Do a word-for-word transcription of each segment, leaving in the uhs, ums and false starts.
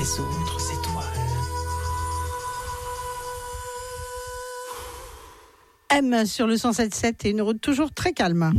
les autres étoiles. M sur le cent sept virgule sept et une route toujours très calme.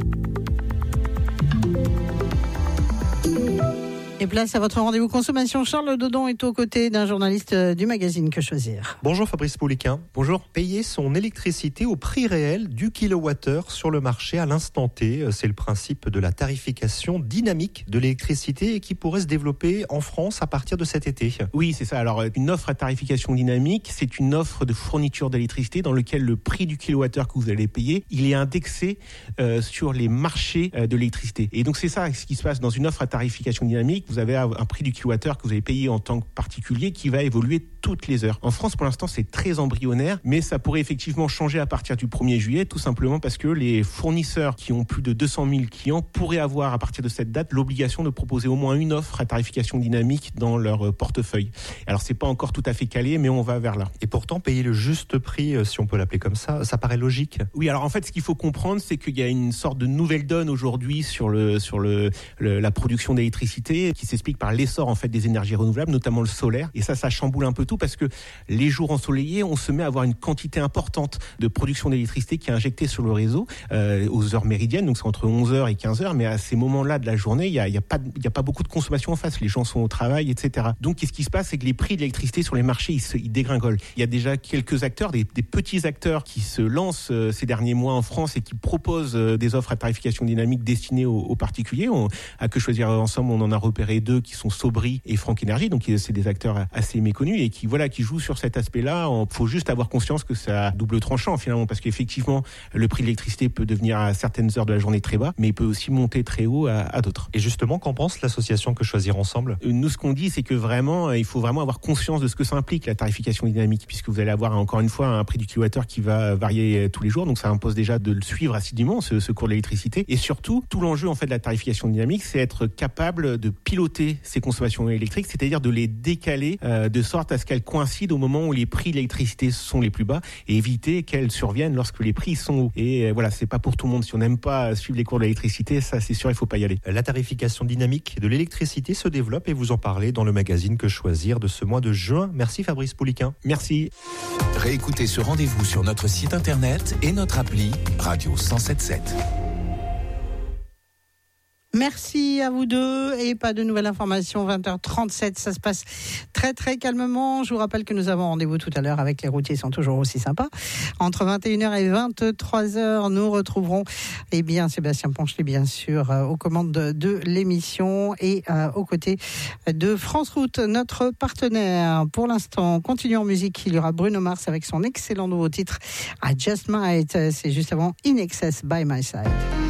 Et place à votre rendez-vous consommation. Charles Dodon est aux côtés d'un journaliste du magazine Que Choisir. Bonjour Fabrice Pouliquin. Bonjour. Payer son électricité au prix réel du kilowattheure sur le marché à l'instant T. C'est le principe de la tarification dynamique de l'électricité et qui pourrait se développer en France à partir de cet été. Oui, c'est ça. Alors, une offre à tarification dynamique, c'est une offre de fourniture d'électricité dans laquelle le prix du kilowattheure que vous allez payer, il est indexé euh, sur les marchés euh, de l'électricité. Et donc, c'est ça ce qui se passe dans une offre à tarification dynamique. Vous avez un prix du kilowattheure que vous allez payer en tant que particulier qui va évoluer toutes les heures. En France, pour l'instant, c'est très embryonnaire, mais ça pourrait effectivement changer à partir du premier juillet, tout simplement parce que les fournisseurs qui ont plus de deux cent mille clients pourraient avoir, à partir de cette date, l'obligation de proposer au moins une offre à tarification dynamique dans leur portefeuille. Alors, c'est pas encore tout à fait calé, mais on va vers là. Et pourtant, payer le juste prix, si on peut l'appeler comme ça, ça paraît logique. Oui, alors en fait, ce qu'il faut comprendre, c'est qu'il y a une sorte de nouvelle donne aujourd'hui sur le sur le, le la production d'électricité qui s'explique par l'essor en fait des énergies renouvelables, notamment le solaire. Et ça, ça chamboule un peu tout parce que les jours ensoleillés, on se met à avoir une quantité importante de production d'électricité qui est injectée sur le réseau euh, aux heures méridiennes, donc c'est entre onze heures et quinze heures. Mais à ces moments-là de la journée, il y a, il y a pas, il y a pas beaucoup de consommation en face. Les gens sont au travail, et cetera. Donc, qu'est-ce qui se passe, c'est que les prix de l'électricité sur les marchés, ils, se, ils dégringolent. Il y a déjà quelques acteurs, des, des petits acteurs qui se lancent euh, ces derniers mois en France et qui proposent euh, des offres à tarification dynamique destinées aux, aux particuliers. On, à Que Choisir ensemble, on en a repéré deux qui sont Sobri et Franck Énergie, donc c'est des acteurs assez méconnus et qui voilà qui jouent sur cet aspect-là. Il faut juste avoir conscience que c'est à double tranchant finalement, parce qu'effectivement le prix de l'électricité peut devenir à certaines heures de la journée très bas, mais il peut aussi monter très haut à, à d'autres. Et justement, qu'en pense l'association Que Choisir ensemble ? Nous, ce qu'on dit, c'est que vraiment, il faut vraiment avoir conscience de ce que ça implique la tarification dynamique, puisque vous allez avoir encore une fois un prix du kilowattheure qui va varier tous les jours, donc ça impose déjà de le suivre assidûment ce, ce cours de l'électricité. Et surtout, tout l'enjeu en fait de la tarification dynamique, c'est être capable de piloter ces consommations électriques, c'est-à-dire de les décaler euh, de sorte à ce qu'elles coïncident au moment où les prix de l'électricité sont les plus bas et éviter qu'elles surviennent lorsque les prix sont hauts. Et euh, voilà, c'est pas pour tout le monde. Si on n'aime pas suivre les cours de l'électricité, ça c'est sûr, il faut pas y aller. La tarification dynamique de l'électricité se développe et vous en parlez dans le magazine Que Choisir de ce mois de juin. Merci Fabrice Pouliquin. Merci. Réécoutez ce rendez-vous sur notre site internet et notre appli Radio cent sept virgule sept. Merci à vous deux et pas de nouvelles informations, vingt heures trente-sept, ça se passe très très calmement. Je vous rappelle que nous avons rendez-vous tout à l'heure avec les routiers, ils sont toujours aussi sympas. Entre vingt et une heures et vingt-trois heures, nous retrouverons eh bien, Sébastien Ponchelet, bien sûr, euh, aux commandes de, de l'émission et euh, aux côtés de France Route, notre partenaire. Pour l'instant, continuons en musique, il y aura Bruno Mars avec son excellent nouveau titre I Just Might, c'est juste avant In Excess by My Side.